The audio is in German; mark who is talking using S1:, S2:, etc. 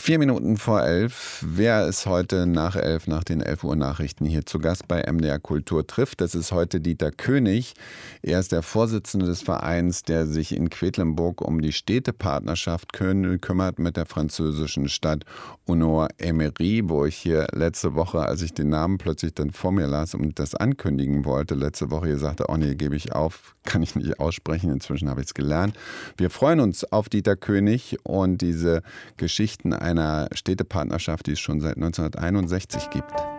S1: 4 Minuten vor 11. Wer ist heute nach 11, nach den 11 Uhr Nachrichten hier zu Gast bei MDR Kultur trifft? Das ist heute Dieter König. Er ist der Vorsitzende des Vereins, der sich in Quedlinburg um die Städtepartnerschaft kümmert mit der französischen Stadt Onnoy-Emery, wo ich hier letzte Woche, als ich den Namen plötzlich dann vor mir las und das ankündigen wollte, letzte Woche hier sagte, oh nee, gebe ich auf, kann ich nicht aussprechen. Inzwischen habe ich es gelernt. Wir freuen uns auf Dieter König und diese Geschichten einer Städtepartnerschaft, die es schon seit 1961 gibt.